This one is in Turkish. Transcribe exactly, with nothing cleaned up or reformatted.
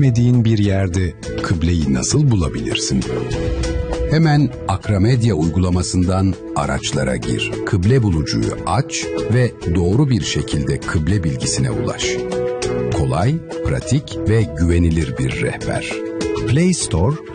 bilmediğin bir yerde kıbleyi nasıl bulabilirsin? Hemen Akramedya uygulamasından araçlara gir. Kıble bulucuyu aç ve doğru bir şekilde kıble bilgisine ulaş. Kolay, pratik ve güvenilir bir rehber. Play Store